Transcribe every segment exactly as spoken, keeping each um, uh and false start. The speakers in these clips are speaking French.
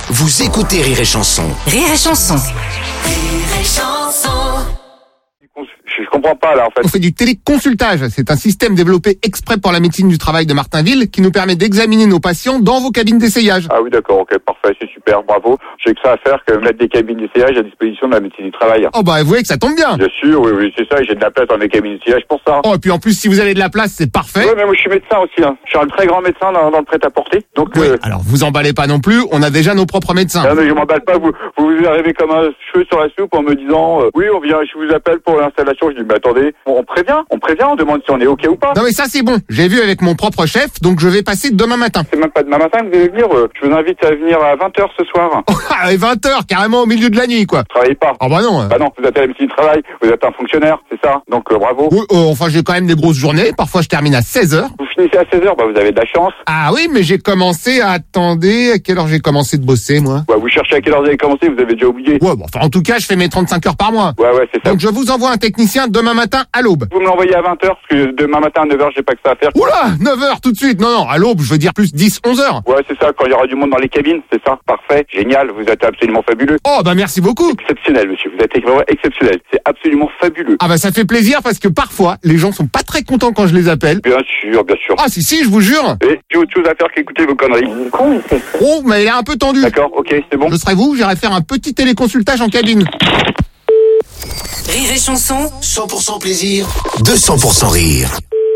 Vous écoutez Rire et Chanson. Rire et Chanson. Rire et Chanson. Je comprends pas là en fait. On fait du téléconsultage. C'est un système développé exprès pour la médecine du travail de Martinville qui nous permet d'examiner nos patients dans vos cabines d'essayage. Ah oui d'accord, ok, parfait, c'est super, bravo. J'ai que ça à faire que mettre des cabines d'essayage à disposition de la médecine du travail. Oh bah avouez que ça tombe bien. Bien sûr, oui, oui, c'est ça, et j'ai de la place dans mes cabines d'essayage pour ça. Oh et puis en plus si vous avez de la place c'est parfait. Oui, mais moi je suis médecin aussi, hein. Je suis un très grand médecin dans, dans le prêt-à-porter. Donc Oui, euh, alors vous emballez pas non plus, on a déjà nos propres médecins. non, mais je m'emballe pas, vous, vous vous arrivez comme un cheveu sur la soupe en me disant euh, oui, on vient, je vous appelle pour l'installation. Je dis mais attendez, on, on prévient, on prévient, on demande si on est ok ou pas. Non mais ça c'est bon, j'ai vu avec mon propre chef, donc je vais passer demain matin. C'est même pas demain matin que vous allez venir, euh, je vous invite à venir à vingt heures ce soir. Ah, et vingt heures, carrément au milieu de la nuit quoi. Travaillez pas. Ah bah non. euh. Bah non, vous êtes à la médecine du travail, vous êtes un fonctionnaire, c'est ça. Donc euh, bravo. Oui, euh, enfin j'ai quand même des grosses journées, parfois je termine à seize heures. Vous finissez à seize heures, bah vous avez de la chance. Ah oui, mais j'ai commencé à... Attendez, à quelle heure j'ai commencé de bosser moi? Ouais, vous cherchez à quelle heure vous avez commencé, vous avez déjà oublié. Ouais, bon, enfin en tout cas je fais mes trente-cinq heures par mois. Ouais, ouais, c'est ça. Donc je vous envoie un technicien demain matin à l'aube. Vous me l'envoyez à vingt heures, parce que demain matin à neuf heures, j'ai pas que ça à faire. Oula, neuf heures tout de suite. Non, non, à l'aube, je veux dire plus dix, onze heures. Ouais, c'est ça, quand il y aura du monde dans les cabines, c'est ça. Parfait, génial, vous êtes absolument fabuleux. Oh, bah merci beaucoup. Exceptionnel, monsieur, vous êtes vraiment exceptionnel. C'est absolument fabuleux. Ah bah ça fait plaisir parce que parfois, les gens sont pas très contents quand je les appelle. Bien sûr, bien sûr. Ah si, si, je vous jure. Et j'ai autre chose à faire qu'écouter vos conneries. Oh, mais il est un peu tendu. D'accord, ok, c'est bon. Je serai vous, j'irai faire un petit téléconsultage en cabine. Rire et Chanson. cent pour cent plaisir, deux cents pour cent rire.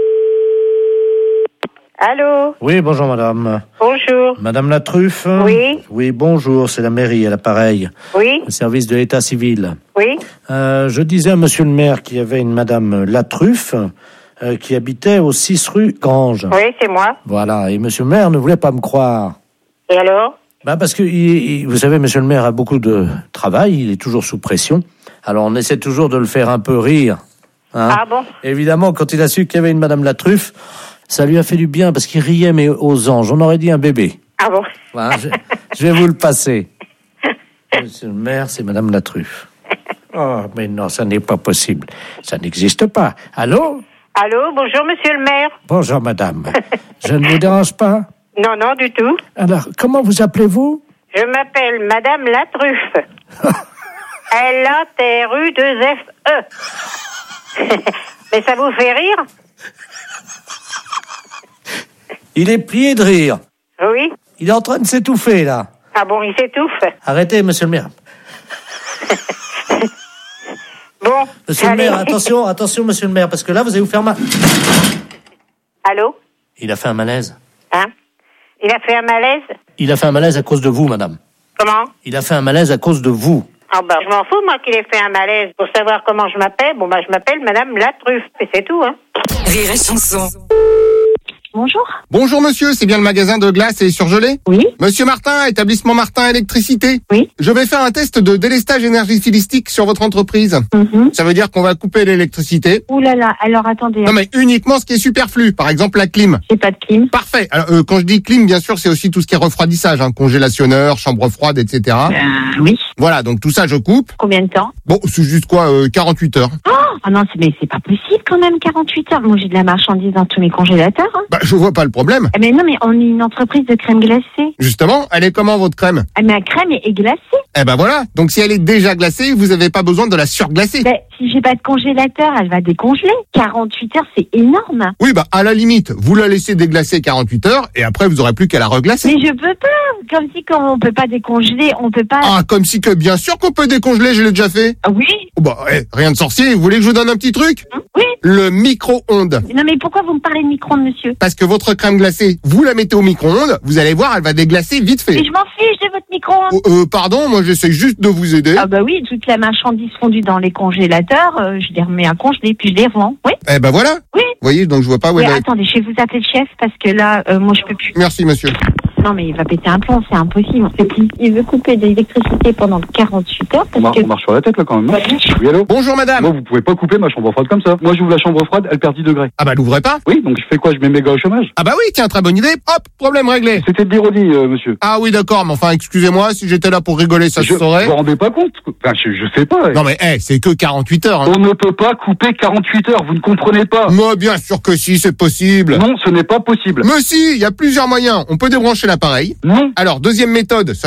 Allô? Oui, bonjour madame. Bonjour. Madame la Truffe? Oui. Oui, bonjour, c'est la mairie à l'appareil, Oui. le service de l'état civil. Oui. Euh, je disais à monsieur le maire qu'il y avait une madame La Truffe euh, qui habitait au six rue Grange. Oui, c'est moi. Voilà, et monsieur le maire ne voulait pas me croire. Et alors? Bah parce que, il, il, vous savez, monsieur le maire a beaucoup de travail, il est toujours sous pression. Alors on essaie toujours de le faire un peu rire. Hein. Ah bon? Évidemment, quand il a su qu'il y avait une madame La Truffe, ça lui a fait du bien parce qu'il riait, mais aux anges. On aurait dit un bébé. Ah bon? Voilà, je, je vais vous le passer. Monsieur le maire, c'est madame La Truffe. Oh, mais non, ça n'est pas possible. Ça n'existe pas. Allô? Allô? Bonjour, monsieur le maire. Bonjour, madame. Je ne vous dérange pas? Non, non, du tout. Alors, comment vous appelez-vous? Je m'appelle Madame La Truffe. L A T R U deux F E. Mais ça vous fait rire? Il est plié de rire. Oui. Il est en train de s'étouffer, là. Ah bon, il s'étouffe. Arrêtez, monsieur le maire. Bon. Monsieur le allez. maire, attention, attention, monsieur le maire, parce que là, vous allez vous faire mal. Allô? Il a fait un malaise. Hein? Il a fait un malaise? Il a fait un malaise à cause de vous, madame. Comment? Il a fait un malaise à cause de vous. Ah bah, je m'en fous, moi, qu'il ait fait un malaise. Pour savoir comment je m'appelle, bon bah, je m'appelle Madame La Truffe. Et c'est tout, hein. Rire et Chanson. Bonjour. Bonjour monsieur, c'est bien le magasin de glace et surgelé? Oui. Monsieur Martin, établissement Martin Électricité. Oui. Je vais faire un test de délestage énergétique sur votre entreprise. Mhm. Ça veut dire qu'on va couper l'électricité. Ouh là là, alors attendez, Non mais uniquement ce qui est superflu, par exemple la clim. j'ai pas de clim. Parfait. Alors, euh, quand je dis clim, bien sûr, c'est aussi tout ce qui est refroidissage, hein, congélationneur, chambre froide, et cetera. Euh, oui. Voilà, donc tout ça, je coupe. Combien de temps? Bon, c'est juste quoi, euh, quarante-huit heures. Ah non, c'est, mais c'est pas possible quand même, quarante-huit heures. Moi, j'ai de la marchandise dans tous mes congélateurs. Hein. Bah, je vois pas le problème. Eh, Mais non, mais on est une entreprise de crème glacée. Justement, elle est comment votre crème? Ah, mais la crème est, est glacée. Eh ben voilà. Donc si elle est déjà glacée, vous avez pas besoin de la surglacer. Ben, si j'ai pas de congélateur, elle va décongeler. quarante-huit heures, c'est énorme. Oui, bah à la limite, vous la laissez déglacer quarante-huit heures et après vous aurez plus qu'à la reglacer. Mais je peux pas. Comme si quand on peut pas décongeler, on peut pas. Ah, comme si que bien sûr qu'on peut décongeler, je l'ai déjà fait. Ah oui. Oh, bah eh, rien de sorcier, vous voulez que je vous donne un petit truc? Hein oui. Le micro-ondes. Non, mais pourquoi vous me parlez de micro-ondes, monsieur? Parce que votre crème glacée, vous la mettez au micro-ondes, vous allez voir, elle va déglacer vite fait. Mais je m'en fiche de votre micro-ondes. Oh, euh, pardon, moi j'essaie juste de vous aider. Ah bah oui, toute la marchandise fondue dans les congélateurs, euh, je les remets à congeler, puis je les revends. Oui. Eh ben voilà. Oui. Vous voyez, donc je vois pas où Mais elle est. attendez, je vais vous appeler le chef parce que là, euh, moi je peux plus. Merci monsieur. Non mais il va péter un plomb, c'est impossible. On peut plus. Il veut couper de l'électricité pendant quarante-huit heures On parce marche, que. on marche sur la tête là quand même. hein. Oui, allô? Bonjour madame. Moi, vous pouvez pas couper ma chambre froide comme ça. Moi, j'ouvre la chambre froide, elle perd dix degrés. Ah bah l'ouvrez pas. Oui, donc je fais quoi? Je mets mes gars au chômage? Ah bah oui, tiens, très bonne idée. Hop, problème réglé. C'était de l'ironie, euh, monsieur. Ah oui, d'accord, mais enfin, excusez-moi, si j'étais là pour rigoler, ça je, se saurait. Vous vous rendez pas compte? Enfin, je, je sais pas. Non mais, eh, c'est que quarante-huit heures. Hein. On ne peut pas couper quarante-huit heures, vous ne comprenez pas. Moi, bien sûr que si, c'est possible. Non, ce n'est pas possible. Mais si, il y a plusieurs moyens. On peut débrancher l'appareil. Non. Alors, deuxième méthode,